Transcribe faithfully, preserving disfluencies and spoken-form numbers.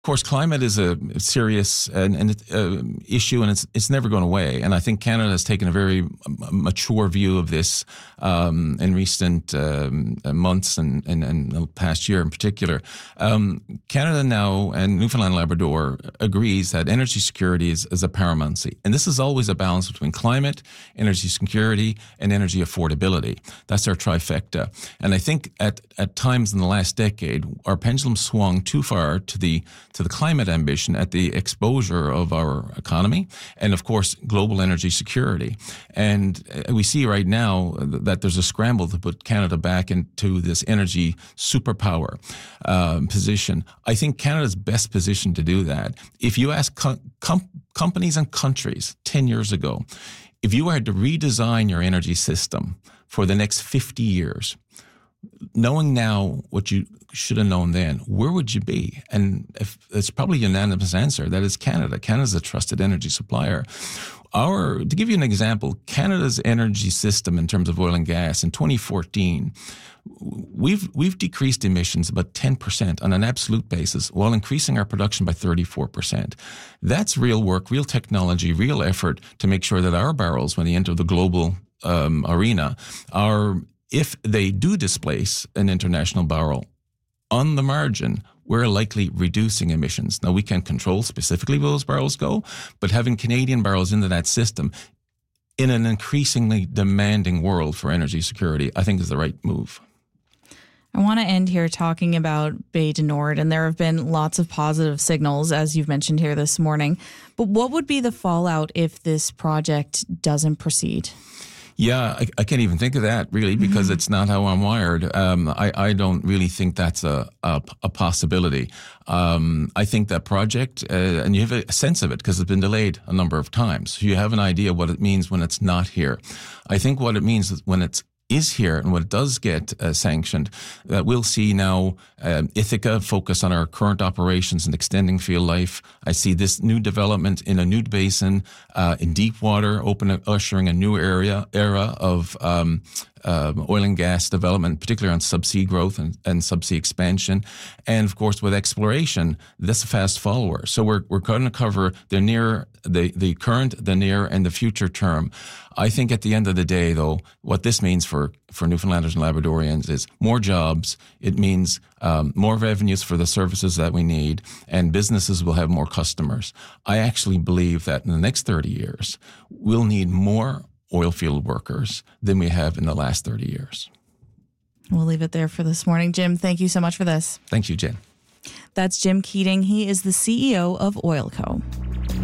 Of course, climate is a serious and, and uh, issue, and it's it's never going away. And I think Canada has taken a very mature view of this um, in recent um, months and, and, and the past year in particular. Um, Canada now and Newfoundland and Labrador agrees that energy security is, is a paramountcy. And this is always a balance between climate, energy security, and energy affordability. That's our trifecta. And I think at, at times in the last decade, our pendulum swung too far to the to the climate ambition at the exposure of our economy and, of course, global energy security. And we see right now that there's a scramble to put Canada back into this energy superpower um, position. I think Canada's best positioned to do that. If you ask com- com- companies and countries ten years ago, if you had to redesign your energy system for the next fifty years, knowing now what you should have known then, where would you be? And if, it's probably a unanimous answer. That is Canada. Canada's a trusted energy supplier. Our, to give you an example, Canada's energy system in terms of oil and gas in twenty fourteen, we've we've decreased emissions about ten percent on an absolute basis while increasing our production by thirty-four percent. That's real work, real technology, real effort to make sure that our barrels, when they enter the global um, arena, are, if they do displace an international barrel, on the margin, we're likely reducing emissions. Now, we can't control specifically where those barrels go, but having Canadian barrels into that system in an increasingly demanding world for energy security, I think is the right move. I want to end here talking about Bay du Nord, and there have been lots of positive signals, as you've mentioned here this morning. But what would be the fallout if this project doesn't proceed? Yeah, I, I can't even think of that, really, because mm-hmm. it's not how I'm wired. Um, I, I don't really think that's a, a, a possibility. Um, I think that project, uh, and you have a sense of it because it's been delayed a number of times. So you have an idea what it means when it's not here. I think what it means is when it's is here and what does get uh, sanctioned, uh, we'll see now um, Ithaca focus on our current operations and extending field life. I see this new development in a new basin, uh, in deep water, open, ushering a new area era of um, uh, oil and gas development, particularly on subsea growth and, and subsea expansion. And of course, with exploration, that's a fast follower. So we're we're going to cover the near, the, the current, the near, and the future term. I think at the end of the day, though, what this means for, for Newfoundlanders and Labradorians is more jobs. It means um, more revenues for the services that we need, and businesses will have more customers. I actually believe that in the next thirty years, we'll need more oil field workers than we have in the last thirty years. We'll leave it there for this morning. Jim, thank you so much for this. Thank you, Jen. That's Jim Keating. He is the C E O of OilCo.